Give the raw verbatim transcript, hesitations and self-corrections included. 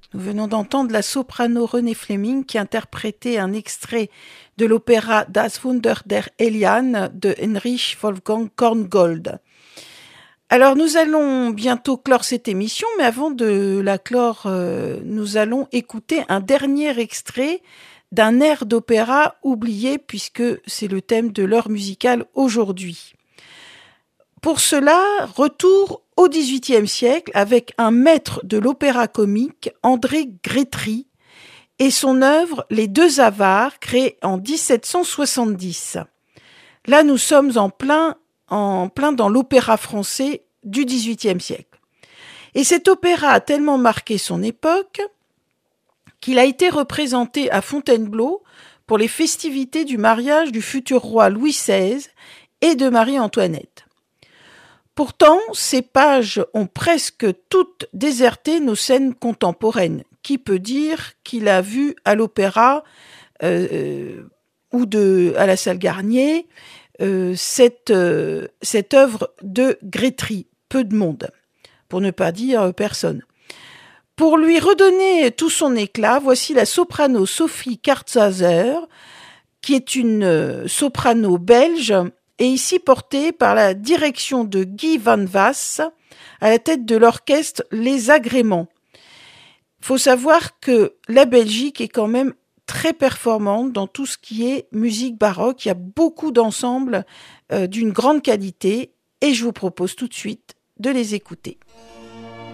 Nous venons d'entendre la soprano Renée Fleming qui interprétait un extrait de l'opéra Das Wunder der Eliane de Heinrich Wolfgang Korngold. Alors nous allons bientôt clore cette émission, mais avant de la clore, euh, nous allons écouter un dernier extrait d'un air d'opéra oublié puisque c'est le thème de l'heure musicale aujourd'hui. Pour cela, retour au dix-huitième siècle avec un maître de l'opéra comique, André Grétry, et son œuvre Les Deux Avares, créée en dix-sept cent soixante-dix. Là, nous sommes en plein, en plein dans l'opéra français du dix-huitième siècle. Et cet opéra a tellement marqué son époque qu'il a été représenté à Fontainebleau pour les festivités du mariage du futur roi Louis seize et de Marie-Antoinette. Pourtant, ces pages ont presque toutes déserté nos scènes contemporaines. Qui peut dire qu'il a vu à l'opéra euh, ou de, à la salle Garnier euh, cette, euh, cette œuvre de Grétry? Peu de monde, pour ne pas dire personne. Pour lui redonner tout son éclat, voici la soprano Sophie Kartzaser, qui est une soprano belge, et ici portée par la direction de Guy Van Waas, à la tête de l'orchestre Les Agréments. Il faut savoir que la Belgique est quand même très performante dans tout ce qui est musique baroque. Il y a beaucoup d'ensembles euh, d'une grande qualité, et je vous propose tout de suite de les écouter.